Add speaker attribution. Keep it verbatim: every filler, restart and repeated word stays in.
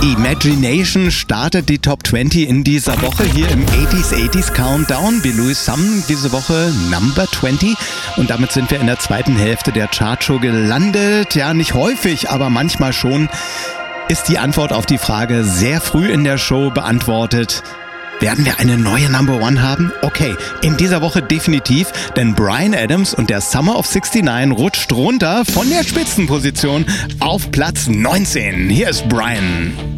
Speaker 1: Imagination startet die Top zwanzig in dieser Woche hier im achtziger achtziger Countdown. Belouis Sum diese Woche Number zwanzig und damit sind wir in der zweiten Hälfte der Chartshow gelandet. Ja, nicht häufig, aber manchmal schon ist die Antwort auf die Frage sehr früh in der Show beantwortet. Werden wir eine neue Number One haben? Okay, in dieser Woche definitiv, denn Bryan Adams und der Summer of neunundsiebzig rutscht runter von der Spitzenposition auf Platz neunzehn. Hier ist Bryan.